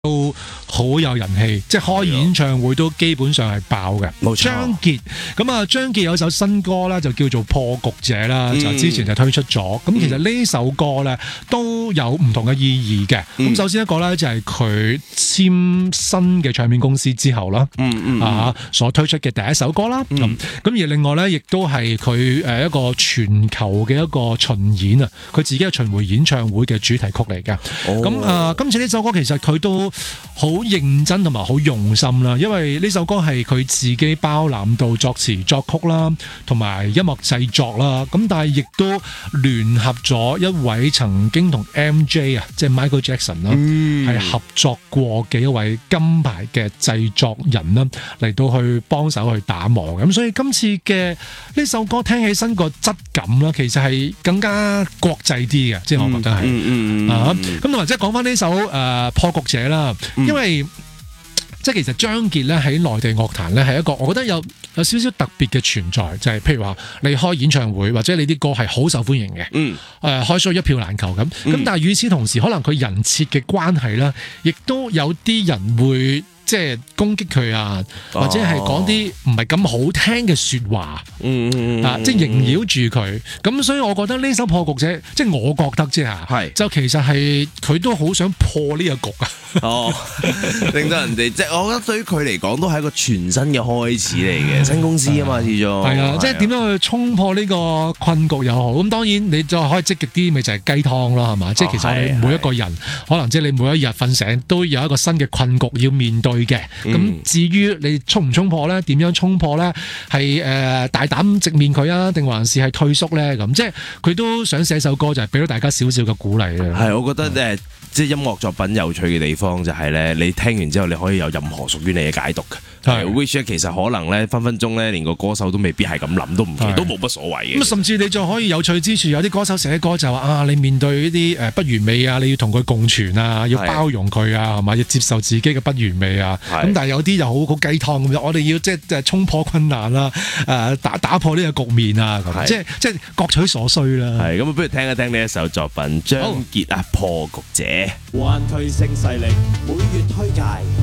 都好有人氣，即係開演唱會都基本上係爆嘅。 冇錯。 張傑咁啊，張傑有首新歌啦，就叫做《破局者》啦，就之前就推出咗。咁其實呢首歌咧都有唔同嘅意義嘅。咁首先一個咧就係佢簽新嘅唱片公司之後啦，所推出嘅第一首歌啦。咁而另外咧，亦都係佢一個全球嘅一個巡演啊，佢自己嘅巡迴演唱會嘅主題曲嚟嘅。咁今次呢首歌其實佢都好認真同埋好用心啦，因為呢首歌係佢自己包攬到作詞作曲啦，同埋音樂製作啦。咁但係亦都聯合咗一位曾經同 MJ 啊，即係 Michael Jackson 啦，係合作過嘅一位金牌嘅製作人啦，嚟到去幫手去打磨。咁所以今次嘅呢首歌聽起身個質感啦，其實係更加國際啲嘅，即係我覺得係。咁同埋即係講翻呢首破局者啦，因為即係其實張傑咧喺內地樂壇咧係一個我覺得有少少特別嘅存在，就係譬如話你開演唱會或者你啲歌係好受歡迎嘅，開 show 一票難求咁，但係與此同時可能佢人設嘅關係啦，亦都有啲人會即係攻擊佢啊，或者係講啲唔係咁好聽嘅說話，即係縈繞住佢。咁所以我覺得呢首破局者，即係我覺得啫嚇，就其實係佢都好想破呢個局啊。 令到人哋即係我覺得對於佢嚟講都係一個全新嘅開始嚟嘅，新公司啊嘛，始終係啊， 即係點樣去衝破呢個困局又好。咁當然你再可以積極啲，咪就係雞湯咯，係嘛？即係其實我哋每一個人，可能即係你每一日瞓醒都有一個新嘅困局要面對嘅。咁至於你衝唔衝破咧？點樣衝破咧？係大膽直面佢啊，定還是係退縮咧？咁即係佢都想寫首歌，就係俾到大家少少嘅鼓勵嘅。 係，我覺得即係音樂作品有趣嘅地方就係咧，你聽完之後你可以有任何屬於你嘅解讀嘅。which 其實可能咧分分鐘咧連個歌手都未必係咁諗，都唔奇，都冇乜所謂嘅。咁甚至你仲可以有趣之處，有啲歌手寫歌就話啊，你面對呢啲不完美啊，你要同佢共存啊，要包容佢啊，係嘛，要接受自己嘅不完美啊。咁但係有啲又好雞湯咁樣，我哋要即係衝破困難啦，打破呢個局面啊，咁即係各取所需啦。 係咁，不如聽一聽呢一首作品，張傑啊，破局者。 環球盛勢力每月推介。